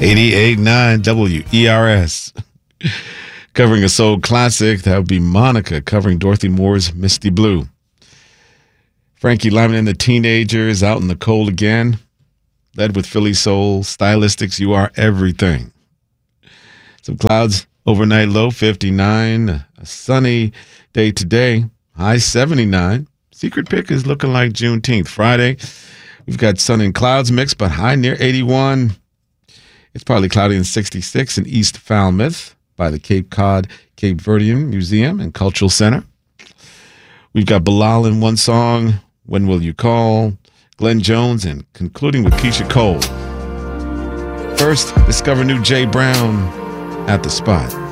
88.9 WERS. Covering a soul classic, that would be Monica, covering Dorothy Moore's Misty Blue. Frankie Lyman and the Teenagers, Out in the Cold Again. Led with Philly Soul, Stylistics, You Are Everything. Some clouds, overnight low 59. A sunny day today, high 79. Secret pick is looking like Juneteenth. Friday, we've got sun and clouds mixed, but high near 81. It's partly cloudy in 66 in East Falmouth by the Cape Cod Cape Verdean Museum and Cultural Center. We've got Bilal in one song, When Will You Call, Glenn Jones, and concluding with Keisha Cole. First, discover new Jay Brown at the Spot.